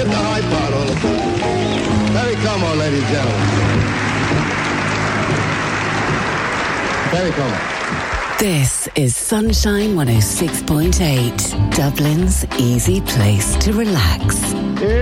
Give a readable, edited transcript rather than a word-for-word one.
get the high part on it. Perry Como, ladies and gentlemen. Perry Como. This is Sunshine 106.8, Dublin's easy place to relax.